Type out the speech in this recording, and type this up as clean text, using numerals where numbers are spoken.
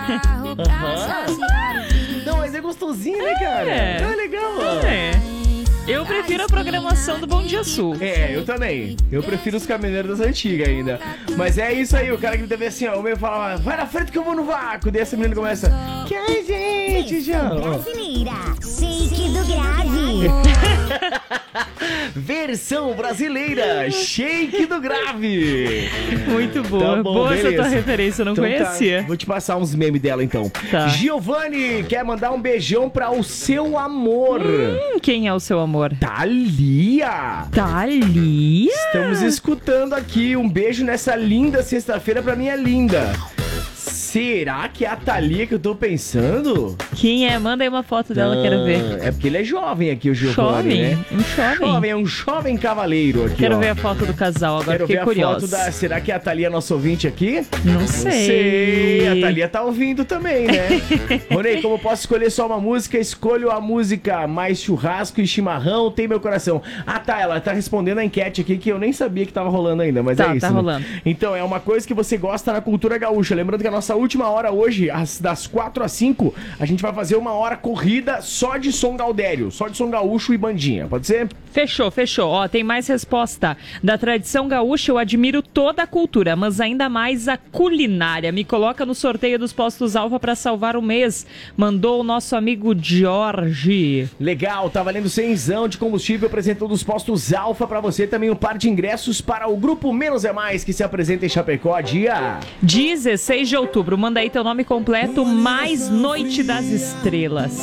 Não, mas é gostosinho, né, cara? É legal, ó. Eu prefiro a programação do Bom Dia Sul. Eu também. Eu prefiro os caminhoneiros das antigas ainda. Mas é isso aí, o cara que deve assim, ó. O meu fala, vai na frente que eu vou no vácuo. Daí essa menina começa, que é, gente, João? Brasileira, shake do grave. Versão brasileira, shake do grave. Muito boa. Tá bom, boa beleza. essa tua referência, eu não Então conhecia. Tá. Vou te passar uns memes dela então. Tá. Giovanni quer mandar um beijão pra o seu amor. Quem é o seu amor? Thalia. Thalia? Estamos escutando aqui. Um beijo nessa linda sexta-feira pra minha linda. Será que é a Thalia que eu tô pensando? Quem é? Manda aí uma foto dela, quero ver. É porque ele é jovem aqui, o Giovanni, Jovem? né? Um jovem? É um jovem cavaleiro aqui, Quero ó. ver a foto do casal, agora Quero fiquei ver a curiosa. foto da... Será que é a Thalia nosso ouvinte aqui? Não sei. A Thalia tá ouvindo também, né? Ronei, como posso escolher só uma música? Escolho a música Mais Churrasco e Chimarrão, Tem Meu Coração. Ah, tá, ela tá respondendo a enquete aqui que eu nem sabia que tava rolando ainda, mas é isso. Tá rolando. Então, é uma coisa que você gosta na cultura gaúcha. Lembrando que a nossa última hora hoje, das 4 às 5, a gente vai fazer uma hora corrida só de som gaudério, só de som gaúcho e bandinha, pode ser? Fechou. Ó, tem mais resposta. Da tradição gaúcha, eu admiro toda a cultura, mas ainda mais a culinária. Me coloca no sorteio dos postos Alfa pra salvar o mês. Mandou o nosso amigo Jorge. Legal, tá valendo 100zão de combustível, apresentou dos postos Alfa pra você. Também um par de ingressos para o Grupo Menos é Mais, que se apresenta em Chapecó, dia 16 de outubro. Manda aí teu nome completo, mais Noite das Estrelas.